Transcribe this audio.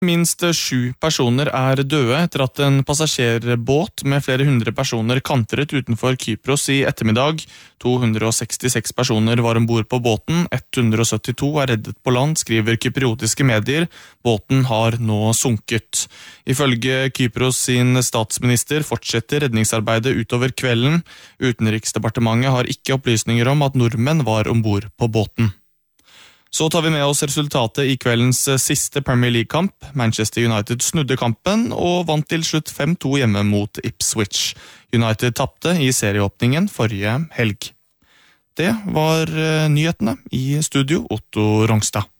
Minst 7 personer døde etter at en passasjerbåt med flere hundre personer kantret utenfor Kypros i ettermiddag. 266 personer var ombord på båten, 172 reddet på land, skriver kypriotiske medier. Båten har nå sunket. Ifølge Kypros sin statsminister fortsetter redningsarbeidet utover kvelden. Utenriksdepartementet har ikke opplysninger om at nordmenn var ombord på båten. Så tar vi med oss resultatet i kveldens siste Premier League-kamp. Manchester United snudde kampen og vant til slutt 5-2 hjemme mot Ipswich. United tappte i serieåpningen forrige helg. Det var nyhetene. I studio Otto Rongstad.